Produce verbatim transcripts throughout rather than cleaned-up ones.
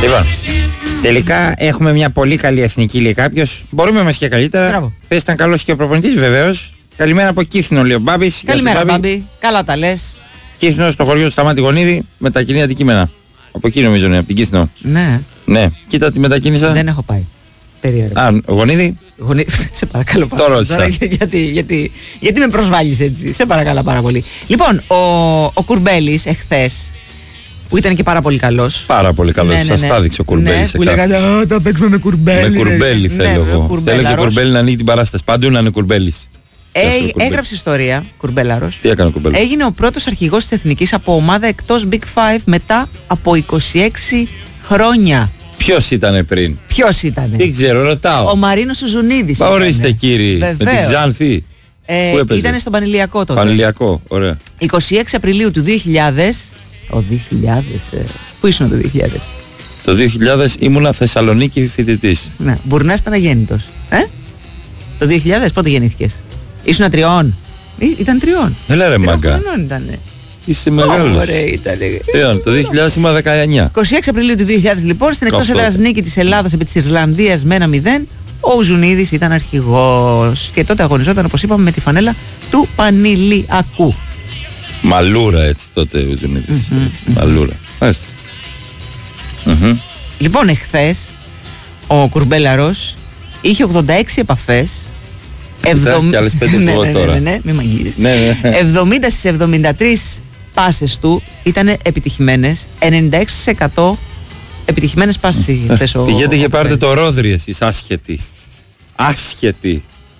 Λοιπόν, τελικά έχουμε μια πολύ καλή εθνική, λέει κάποιος. Μπορούμε μας και καλύτερα. Θες ήταν καλός και ο προπονητής, βεβαίως. Καλημέρα από Κύθινο, λέει ο Μπάμπης. Καλημέρα, Μπάμπη. Καλά τα λες. Κύθινο στο χωριό του Σταμάτη Γονίδη με τα κοινή αντικείμενα. Από εκεί νομίζω είναι, από την Κύθινο. Ναι. Ναι, κοίτα τι μετακίνησα. Δεν έχω πάει. Περίεργα. Α, Γονίδη. Γονίδη. Σε παρακαλώ πάρα πολύ. Τώρα γιατί, γιατί, γιατί με προσβάλλεις έτσι. Σε παρακαλώ πάρα πολύ. Λοιπόν, ο, ο Κουρμπέλης εχθές, που ήταν και πάρα πολύ καλός. Πάρα πολύ καλός. Ναι, ναι, ναι. Σας τα έδειξε ο Κουρμπέλης. Ναι, που λέγανε, α, θα παίξουμε με Κουρμπέλη. Με Κουρμπέλη θέλω ναι, εγώ. Θέλω και ο Κουρμπέλη να ανοίγει την παράσταση. Παντού να είναι Κουρμπέλης. Ε, έγραψε ιστορία, Κουρμπέλαρος. Τι έκανε ο Κουρμπέλης? Έγινε ο πρώτος αρχηγός της Εθνικής από ομάδα εκτός Big Five μετά από είκοσι έξι χρόνια. Ποιος ήτανε πριν? Ποιος ήτανε? Δεν ξέρω, ρωτάω. Ο Μαρίνος ο Ζουνίδης. Μα ορίστε κύριε. Με την Ξάνθη. Ε, Πού έπαιζε? Ήταν στον Πανηλιακό τότε. Πανηλιακό, ωραία. είκοσι έξι Απριλίου του δύο χιλιάδες. Ο δύο χιλιάδες. Ε, πού ήσουν το δύο χιλιάδες? Το δύο χιλιάδες ήμουνα Θεσσαλονίκη φοιτητής. Ναι, Μπουρνάς ήταν αγέννητος. Ε? Το δύο χιλιάδες πότε γεννήθηκες? Ήσουν τριών. Ή, ήταν τριών. Δεν λέει ρε μάγκα. Ήτανε. Είσαι μεγάλος. Ωραία ήτανε. Τριών, το δύο χιλιάδες ήμουν δεκαεννιά. είκοσι έξι Απριλίου του δύο χιλιάδες λοιπόν, στην εκτός έδρας νίκη της Ελλάδας επί της Ιρλανδίας με ένα μηδέν, ο Ζουνίδης ήταν αρχηγός. Και τότε αγωνιζόταν, όπως είπαμε, με τη φανέλα του Πανηλιακού. Μαλούρα έτσι τότε ο Ζουνίδης. Mm-hmm. Έτσι, μαλούρα. Μάλιστα. Mm-hmm. Λοιπόν, εχθές ο Κουρμπέλαρος είχε ογδόντα έξι επαφές. εβδομήντα Και άλλες πέντε που τώρα. Ναι, ναι, ναι, μην μ' αγγίζεις. εβδομήντα στις εβδομήντα τρεις πάσες του ήταν επιτυχημένες. ενενήντα έξι τοις εκατό επιτυχημένες πάσες είχε χθες ο... Πηγαίνετε και πάρτε το Ρόδρυ εσείς, άσχετοι. Άσχετοι.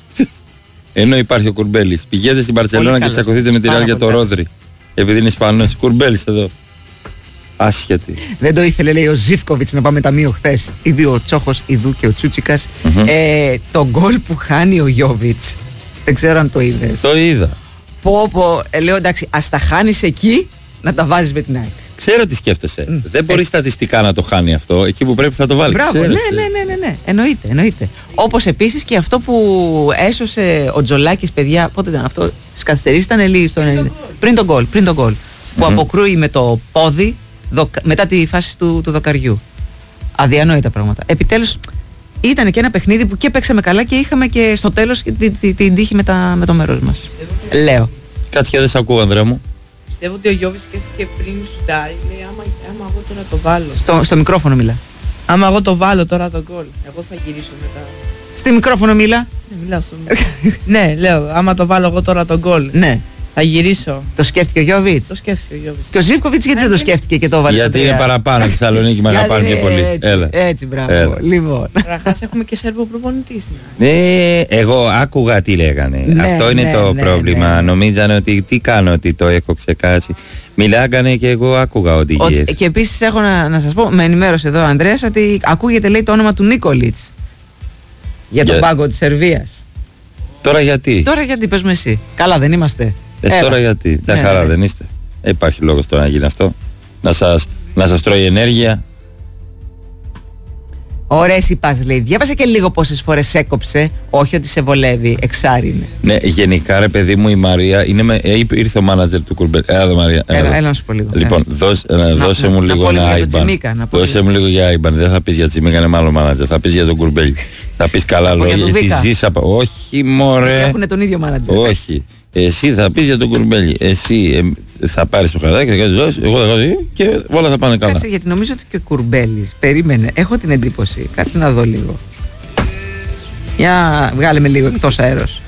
Ενώ υπάρχει ο Κουρμπέλης. Πηγαίνετε στην Μπαρτσελώνα και τσακωθείτε με τη Ρεάλ για το Ρόδρυ. Επειδή είναι Ισπανός. Κουρμπέλης εδώ. Άσχετη. Δεν το ήθελε, λέει, ο Ζίβκοβιτς να πάμε ταμείο χθες. Ήδη ο Τσόχος, Ιδού και ο Τσούτσικας. Mm-hmm. Ε, το γκολ που χάνει ο Γιόβιτς. Δεν ξέρω αν το είδες. Το είδα. Πω πω, ε, λέω εντάξει, ας τα χάνεις εκεί, να τα βάζεις με την ΑΕΚ. Ξέρω τι σκέφτεσαι. Mm. Δεν μπορεί ε... στατιστικά να το χάνει αυτό. Εκεί που πρέπει θα το βάλεις. Μπράβο, ναι, ναι, ναι, ναι, ναι. Εννοείται, εννοείται. Όπως επίσης και αυτό που έσωσε ο Τζολάκης, παιδιά, πότε ήταν αυτό, στις καθυστερήσεις ήταν λίγο στο πριν τον γκολ. Πριν τον γκολ. Mm-hmm. Που αποκρούει με το πόδι δοκα, μετά τη φάση του, του δοκαριού. Αδιανόητα πράγματα. Επιτέλους ήταν και ένα παιχνίδι που και παίξαμε καλά και είχαμε και στο τέλος την, την, την τύχη με, τα, με το μέρος μας. Λέω. Κάτι και δεν σ' ακούω, Ανδρέα μου. Πιστεύω ότι ο Γιώβης σκέφτηκε πριν σουτάρει, λέει άμα, άμα εγώ τώρα το βάλω. Στο, στο μικρόφωνο μιλά. Άμα εγώ το βάλω τώρα το γκολ, εγώ θα γυρίσω μετά. Στη μικρόφωνο μιλά. Ναι, μιλάω στο μικρόφωνο. Ναι, λέω, άμα το βάλω εγώ τώρα το γκολ. Ναι. Θα γυρίσω. Το σκέφτηκε ο Γιώβιτς. Το σκέφτηκε ο Γιώβιτς. Και ο Ζίβκοβιτς γιατί δεν το σκέφτηκε και το έβαλε? Γιατί είναι παραπάνω στη Θεσσαλονίκη, με αγαπάνε πιο πολύ. Έτσι, Έλα. έτσι μπράβο. Έλα. Λοιπόν. Καταρχάς έχουμε και Σέρβο προπονητή. Ναι, εγώ άκουγα τι λέγανε. Ναι, αυτό είναι ναι, το ναι, πρόβλημα. ναι, ναι. Νομίζανε ότι τι κάνω, ότι το έχω ξεκάσει. Μιλάγανε και εγώ άκουγα οδηγίες. Και επίσης έχω να, να σας πω, με ενημέρωσε εδώ ο Ανδρέας ότι ακούγεται, λέει, το όνομα του Νίκολιτς για τον για... πάγκο της Σερβίας. Τώρα γιατί? Τώρα γιατί, πες με εσύ. Καλά δεν είμαστε? Ε, τώρα γιατί? Μια ναι, χαρά ναι. δεν είστε? Ε, υπάρχει λόγος τώρα να γίνει αυτό? Να σας, να σας τρώει ενέργεια? Ωραία, εσύ πας, λέει. Διάβασε και λίγο πόσες φορές έκοψε. Όχι ότι σε βολεύει, εξάρι είναι. Ναι, γενικά ρε παιδί μου, η Μαρία είναι με, ε, ήρθε ο μάνατζερ του Κουρμπέλη. Έλα, Μαρία. Έλα, έλα, έλα να σου πω λίγο. Λοιπόν, δώσ, ε, να, δώσε να, μου να, λίγο να ένα άιμπαν. Δώσε μου λίγο για άιμπαν. Δεν θα πεις για Τσιμίκα, είναι μάλλον μάνατζερ. Θα πεις για τον Κουρμπέλη. Θα πεις καλά λόγια. Γιατί ζήσα. Όχι, μωρέ. Έχουν τον ίδιο μάνατζερ. Όχι. Εσύ θα πεις για τον Κουρμπέλη. Εσύ ε, θα πάρεις το χαράκι, θα κάνεις δόση, εγώ θα κάνω και όλα θα πάνε καλά. Κάτσε, γιατί νομίζω ότι και ο Κουρμπέλης, περίμενε, έχω την εντύπωση. Κάτσε να δω λίγο. Για βγάλε με λίγο εκτός αέρος.